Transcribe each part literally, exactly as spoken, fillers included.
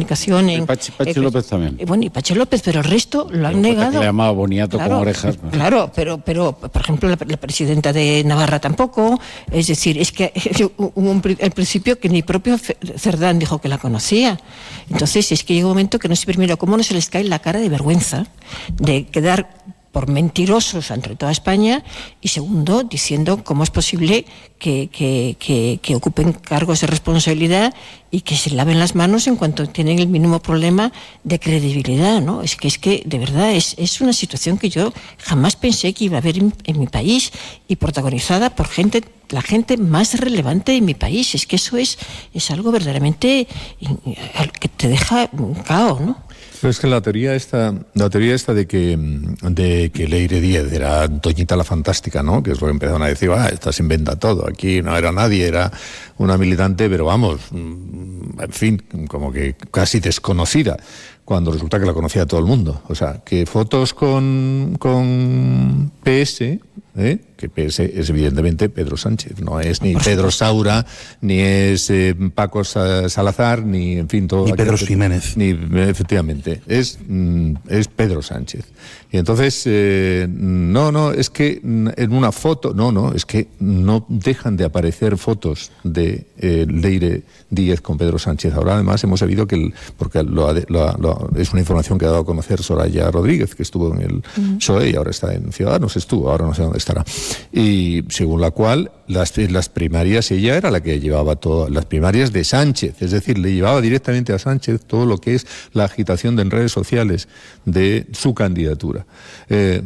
comunicación. En, Pachi, Pachi eh, López también. Eh, bueno, y Pachi López, pero el resto lo han pero negado. Que le llamaba boniato claro, con orejas. ¿No? Claro, pero, pero por ejemplo, la, la presidenta de Navarra tampoco. Es decir, es que hubo un, al principio que ni propio Cerdán dijo que la conocía. Entonces, es que llega un momento que no sé primero cómo no se les cae la cara de vergüenza de quedar por mentirosos ante toda España, y segundo, diciendo cómo es posible que, que, que, que ocupen cargos de responsabilidad y que se laven las manos en cuanto tienen el mínimo problema de credibilidad, ¿no? Es que, es que de verdad, es, es una situación que yo jamás pensé que iba a haber en, en mi país, y protagonizada por gente, la gente más relevante de mi país. Es que eso es, es algo verdaderamente que te deja un caos, ¿no? Pero es que la teoría esta, la teoría esta de que de que Leire Díez era Toñita la Fantástica, ¿no? Que es lo que empezaron a decir, ah, esta se inventa todo, aquí no era nadie, era una militante, pero vamos, en fin, como que casi desconocida, cuando resulta que la conocía todo el mundo. O sea, que fotos con, con P S, ¿eh? Que P S es evidentemente Pedro Sánchez, no es ni Pedro Saura, ni es eh, Paco Salazar, ni en fin todo. Ni Pedro Ximénez. Ni, efectivamente, es, es Pedro Sánchez. Y entonces, eh, no, no, es que en una foto, no, no, es que no dejan de aparecer fotos de eh, Leire Díez con Pedro Sánchez. Ahora además hemos sabido que, el, porque lo, lo, lo, es una información que ha dado a conocer Soraya Rodríguez, que estuvo en el uh-huh. P S O E y ahora está en Ciudadanos, estuvo, ahora no sé dónde estará. Y según la cual, las, las primarias, ella era la que llevaba todas las primarias de Sánchez, es decir, le llevaba directamente a Sánchez todo lo que es la agitación de en redes sociales de su candidatura. Eh,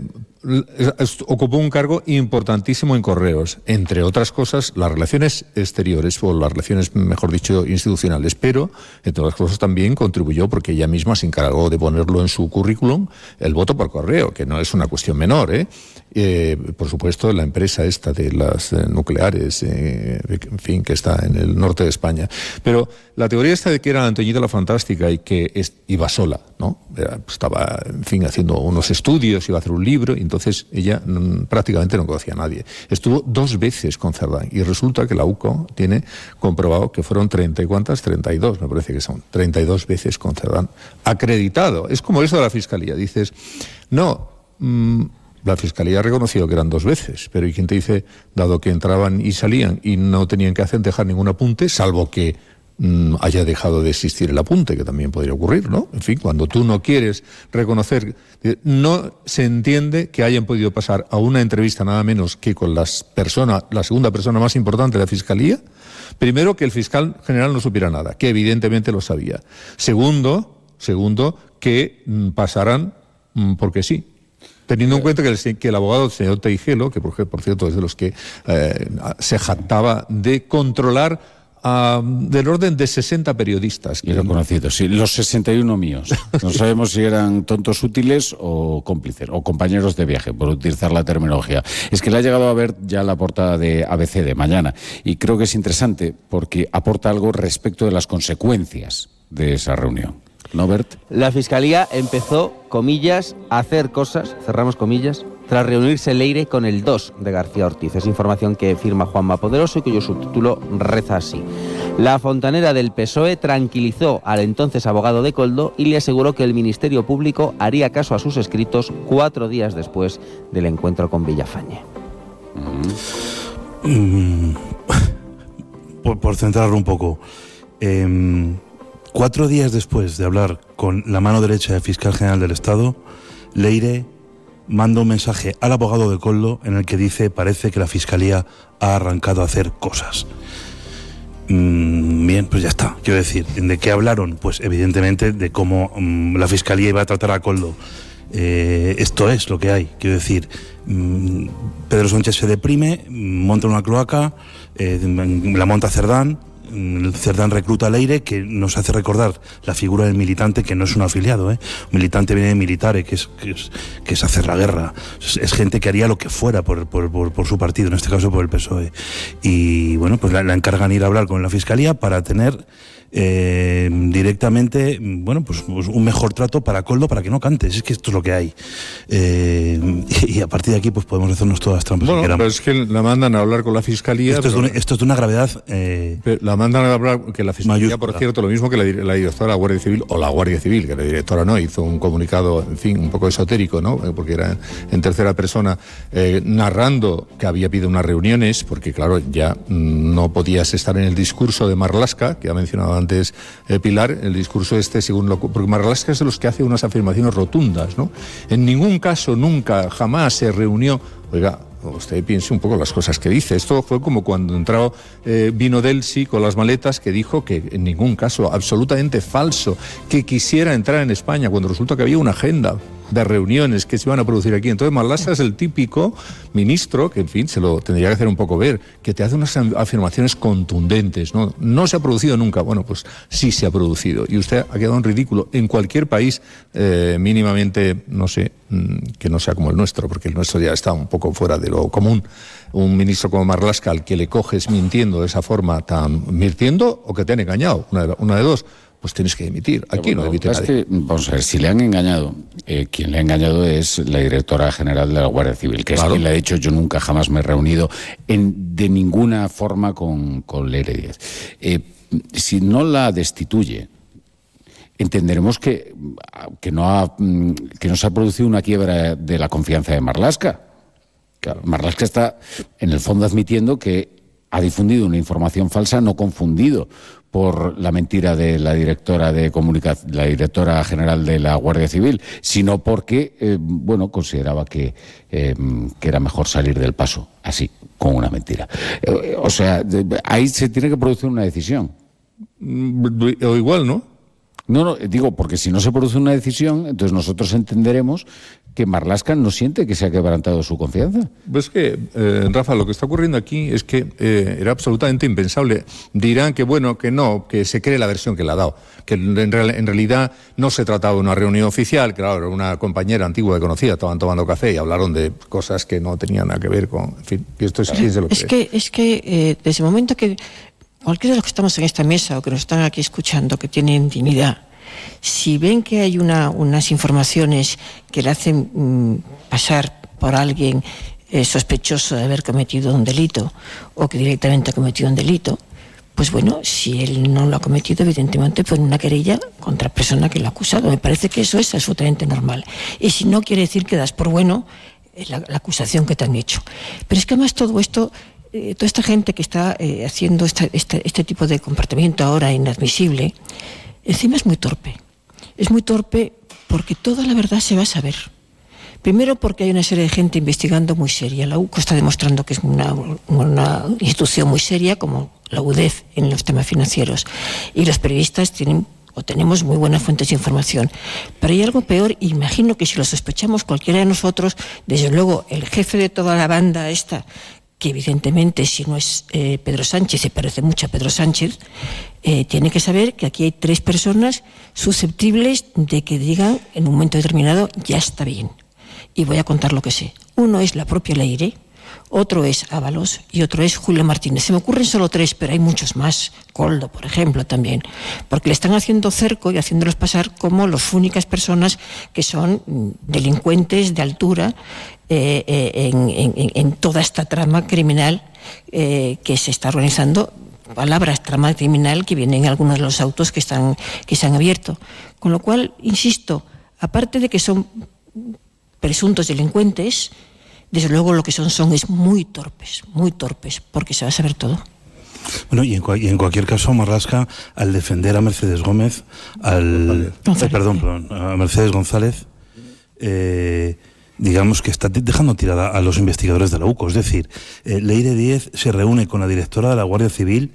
ocupó un cargo importantísimo en Correos, entre otras cosas las relaciones exteriores, o las relaciones, mejor dicho, institucionales, pero entre otras cosas también contribuyó, porque ella misma se encargó de ponerlo en su currículum, el voto por correo, que no es una cuestión menor, ¿eh? Eh, por supuesto, la empresa esta de las eh, nucleares, eh, en fin, que está en el norte de España. Pero la teoría esta de que era Antoñita la Fantástica y que es, iba sola, ¿no? Era, estaba, en fin, haciendo unos estudios, iba a hacer un libro, y entonces ella mm, prácticamente no conocía a nadie. Estuvo dos veces con Cerdán, y resulta que la U C O tiene comprobado que fueron treinta y cuántas, treinta y dos, me parece que son, treinta y dos veces con Cerdán, acreditado. Es como eso de la Fiscalía, dices, no, mmm, la Fiscalía ha reconocido que eran dos veces, pero ¿y quién te dice, dado que entraban y salían y no tenían que hacer dejar ningún apunte, salvo que mmm, haya dejado de existir el apunte, que también podría ocurrir, ¿no? En fin, cuando tú no quieres reconocer, no se entiende que hayan podido pasar a una entrevista nada menos que con las personas, la segunda persona más importante de la Fiscalía. Primero, que el fiscal general no supiera nada, que evidentemente lo sabía. Segundo, segundo que mmm, pasaran mmm, porque sí. Teniendo en cuenta que el, que el abogado, el señor Teijelo, que por, por cierto es de los que eh, se jactaba de controlar uh, del orden de sesenta periodistas. Y reconocidos, sí, los sesenta y uno míos. No sabemos si eran tontos útiles o cómplices, o compañeros de viaje, por utilizar la terminología. Es que le ha llegado a ver ya la portada de A B C de mañana, y creo que es interesante porque aporta algo respecto de las consecuencias de esa reunión. ¿No, Bert? La Fiscalía empezó, comillas, a hacer cosas, cerramos comillas, tras reunirse Leire con el dos de García Ortiz. Es información que firma Juanma Poderoso y cuyo subtítulo reza así. La fontanera del P S O E tranquilizó al entonces abogado de Koldo y le aseguró que el Ministerio Público haría caso a sus escritos cuatro días después del encuentro con Villafañe. Mm. por, por centrarlo un poco... Eh... Cuatro días después de hablar con la mano derecha del fiscal general del Estado, Leire manda un mensaje al abogado de Koldo en el que dice: parece que la Fiscalía ha arrancado a hacer cosas. Mm, bien, pues ya está. Quiero decir, ¿de qué hablaron? Pues evidentemente de cómo mm, la Fiscalía iba a tratar a Koldo. Eh, esto es lo que hay. Quiero decir, mm, Pedro Sánchez se deprime, monta una cloaca, eh, la monta Cerdán. Cerdán recluta a Leire, que nos hace recordar la figura del militante, que no es un afiliado, ¿eh? Un militante viene de militares, que es, que es, que es hacer la guerra. Es, es gente que haría lo que fuera por, por, por, por su partido, en este caso por el P S O E. Y bueno, pues la, la encargan ir a hablar con la Fiscalía para tener eh, directamente, bueno, pues, pues un mejor trato para Koldo, para que no cantes. Es que esto es lo que hay. Eh, y, y a partir de aquí pues podemos hacernos todas las trampas bueno, que queramos. Pero es que la mandan a hablar con la Fiscalía. Esto, es, de pero... una, esto es de una gravedad... Eh, la mandan a hablar que la Fiscalía, mayúscula. Por cierto, lo mismo que la, la directora de la Guardia Civil, o la Guardia Civil, que la directora no, hizo un comunicado, en fin, un poco esotérico, ¿no? Porque era en tercera persona, eh, narrando que había habido unas reuniones, porque claro, ya mmm, no podías estar en el discurso de Marlaska, que ha mencionado antes eh, Pilar, el discurso este, según lo, porque Marlaska es de los que hace unas afirmaciones rotundas, ¿no? En ningún caso, nunca, jamás se reunió, oiga, usted piense un poco las cosas que dice. Esto fue como cuando entró eh, Vino Delsi con las maletas, que dijo que en ningún caso, absolutamente falso, que quisiera entrar en España, cuando resulta que había una agenda de reuniones que se iban a producir aquí. Entonces Marlaska es el típico ministro que, en fin, se lo tendría que hacer un poco ver, que te hace unas afirmaciones contundentes, ¿no? No se ha producido nunca. Bueno, pues sí se ha producido. Y usted ha quedado en ridículo en cualquier país eh, mínimamente, no sé, que no sea como el nuestro, porque el nuestro ya está un poco fuera de lo común. Un ministro como Marlaska, al que le coges mintiendo de esa forma, tan mintiendo o que te han engañado, una de, una de dos, pues tienes que dimitir. Aquí bueno, no dimite nadie. Que, vamos a ver, si le han engañado, eh, quien le ha engañado es la directora general de la Guardia Civil, que claro. Es quien le ha dicho: yo nunca jamás me he reunido en, de ninguna forma con, con Leire Díez. Eh, si no la destituye, entenderemos que, que, no ha, que no se ha producido una quiebra de la confianza de Marlaska. Claro, Marlaska está, en el fondo, admitiendo que ha difundido una información falsa, no confundido por la mentira de la directora de comunicación, la directora general de la Guardia Civil, sino porque, eh, bueno, consideraba que, eh, que era mejor salir del paso, así, con una mentira. Eh, o sea, de, ahí se tiene que producir una decisión. O igual, ¿no? No, no, digo, porque si no se produce una decisión, entonces nosotros entenderemos que Marlaska no siente que se ha quebrantado su confianza. Pues que, eh, Rafa, lo que está ocurriendo aquí es que eh, era absolutamente impensable. Dirán que bueno, que no, que se cree la versión que le ha dado, que en, real, en realidad no se trataba de una reunión oficial, claro, era una compañera antigua que conocía, estaban tomando café y hablaron de cosas que no tenían nada que ver con, en fin, que esto es quién se lo cree. Es que, es que eh, desde el momento que cualquiera de los que estamos en esta mesa o que nos están aquí escuchando, que tienen dignidad, si ven que hay una, unas informaciones que le hacen mmm, pasar por alguien eh, sospechoso de haber cometido un delito o que directamente ha cometido un delito, pues bueno, si él no lo ha cometido, evidentemente pone una querella contra la persona que lo ha acusado. Me parece que eso es absolutamente normal. Y si no, quiere decir que das por bueno la, la acusación que te han hecho. Pero es que además todo esto... Eh, toda esta gente que está eh, haciendo esta, esta, este tipo de comportamiento ahora inadmisible, encima es muy torpe. Es muy torpe porque toda la verdad se va a saber. Primero porque hay una serie de gente investigando muy seria. La U C O está demostrando que es una, una institución muy seria, como la U D E F en los temas financieros. Y los periodistas tienen o tenemos muy buenas fuentes de información. Pero hay algo peor, y imagino que si lo sospechamos cualquiera de nosotros, desde luego el jefe de toda la banda esta, que evidentemente si no es eh, Pedro Sánchez, se parece mucho a Pedro Sánchez, eh, tiene que saber que aquí hay tres personas susceptibles de que digan en un momento determinado ya está bien. Y voy a contar lo que sé. Uno es la propia Leire, otro es Ábalos y otro es Julio Martínez. Se me ocurren solo tres, pero hay muchos más. Koldo, por ejemplo, también. Porque le están haciendo cerco y haciéndolos pasar como las únicas personas que son delincuentes de altura eh, eh, en, en, en toda esta trama criminal eh, que se está organizando. Palabras, trama criminal, que vienen en algunos de los autos que, están, que se han abierto. Con lo cual, insisto, aparte de que son presuntos delincuentes, desde luego lo que son son es muy torpes, muy torpes, porque se va a saber todo. Bueno, y en, y en cualquier caso, Marlaska, al defender a Mercedes Gómez, al eh, perdón, perdón, a Mercedes González, eh, digamos que está dejando tirada a los investigadores de la U C O. Es decir, eh, Leire Díez se reúne con la directora de la Guardia Civil,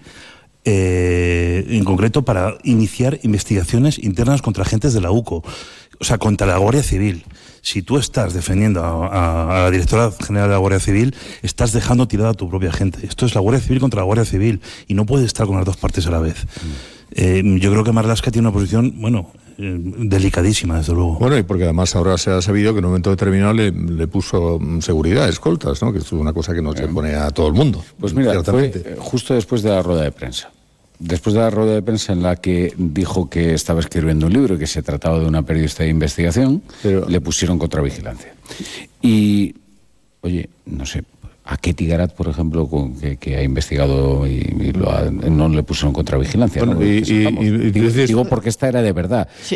eh, en concreto para iniciar investigaciones internas contra agentes de la U C O, o sea, contra la Guardia Civil. Si tú estás defendiendo a, a, a la directora general de la Guardia Civil, estás dejando tirada a tu propia gente. Esto es la Guardia Civil contra la Guardia Civil y no puedes estar con las dos partes a la vez. Mm. Eh, yo creo que Marlaska tiene una posición, bueno, eh, delicadísima, desde luego. Bueno, y porque además ahora se ha sabido que en un momento determinado le, le puso seguridad, escoltas, ¿no? Que es una cosa que no se pone a todo el mundo. Pues mira, fue justo después de la rueda de prensa. después de la rueda de prensa en la que dijo que estaba escribiendo un libro y que se trataba de una periodista de investigación, Pero... le pusieron contravigilancia. Y, oye, no sé, a Ketty Garat, por ejemplo, con, que, que ha investigado y, y lo ha, no le pusieron contravigilancia. Bueno, ¿no? y, y, y, y digo, digo porque esta era de verdad. Sí.